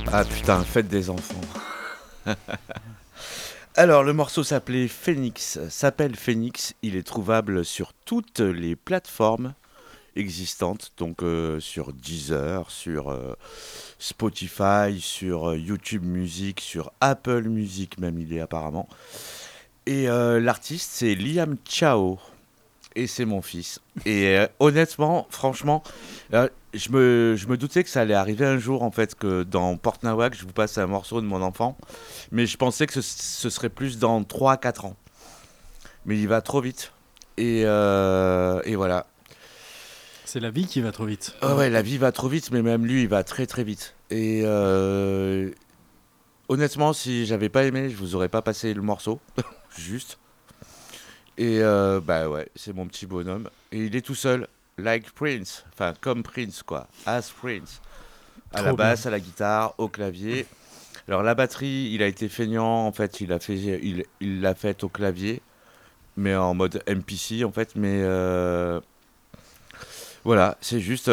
Ah putain, fête des enfants. Alors, le morceau s'appelle Phoenix. Il est trouvable sur toutes les plateformes existantes, donc sur Deezer, sur Spotify, sur YouTube Music, sur Apple Music même il est apparemment. Et l'artiste c'est Liam Chao. Et c'est mon fils. Et honnêtement, franchement, je me doutais que ça allait arriver un jour, en fait, que dans Port Nawak, je vous passe un morceau de mon enfant. Mais je pensais que ce serait plus dans 3 à 4 ans. Mais il va trop vite. Et voilà. C'est la vie qui va trop vite. Ah ouais, la vie va trop vite, mais même lui, il va très très vite. Et honnêtement, si j'avais pas aimé, je vous aurais pas passé le morceau. Juste. Et bah ouais, c'est mon petit bonhomme. Et il est tout seul, like Prince. Enfin, comme Prince, quoi. As Prince. À la Trop bien. basse, à la guitare, au clavier. Alors la batterie, il a été feignant, en fait, il l'a faite au clavier, mais en mode MPC, en fait. Mais voilà, c'est juste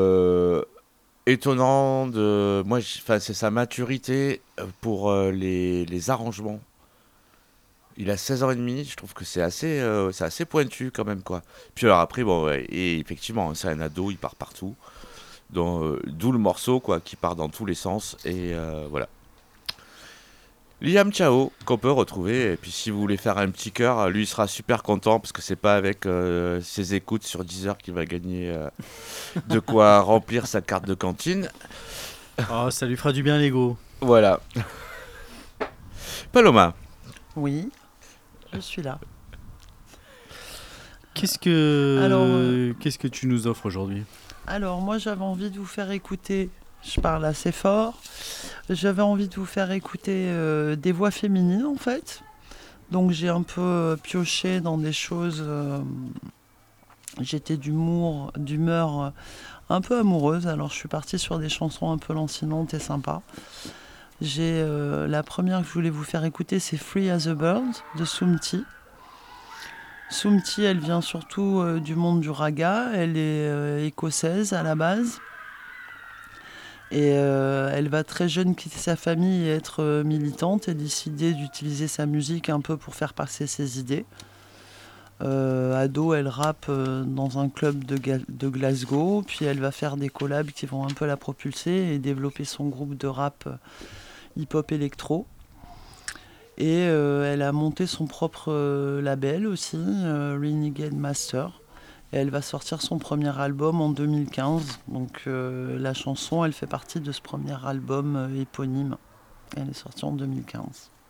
étonnant de... Moi, enfin, c'est sa maturité pour les arrangements. Il a 16 ans et demi, je trouve que c'est assez pointu quand même, quoi. Puis alors après, bon, ouais, et effectivement, c'est un ado, il part partout. D'où le morceau, quoi, qui part dans tous les sens. Et voilà. Liam Chao, qu'on peut retrouver. Et puis si vous voulez faire un petit cœur, lui il sera super content parce que c'est pas avec ses écoutes sur Deezer qu'il va gagner de quoi remplir sa carte de cantine. Oh, ça lui fera du bien l'ego. Voilà. Paloma. Oui, je suis là. Qu'est-ce Alors, que tu nous offres aujourd'hui? alors moi j'avais envie de vous faire écouter, je parle assez fort, j'avais envie de vous faire écouter des voix féminines en fait. Donc j'ai un peu pioché dans des choses, j'étais d'humeur un peu amoureuse, alors je suis partie sur des chansons un peu lancinantes et sympas. J'ai la première que je voulais vous faire écouter, c'est Free as a Bird de Sumti. Sumti, elle vient surtout du monde du raga. Elle est écossaise à la base. Et elle va très jeune quitter sa famille et être militante et décider d'utiliser sa musique un peu pour faire passer ses idées. Ado, elle rappe dans un club de Glasgow. Puis elle va faire des collabs qui vont un peu la propulser et développer son groupe de rap hip-hop électro. Et elle a monté son propre label aussi, Renegade Master. Et elle va sortir son premier album en 2015. Donc la chanson, elle fait partie de ce premier album éponyme. Elle est sortie en 2015.